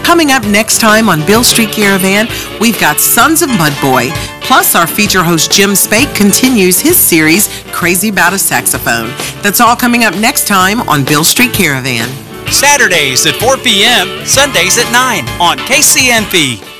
Coming up next time on Beale Street Caravan, we've got Sons of Mudboy. Plus, our feature host Jim Spake continues his series, Crazy About a Saxophone. That's all coming up next time on Beale Street Caravan. Saturdays at 4 p.m., Sundays at 9 on KCNP.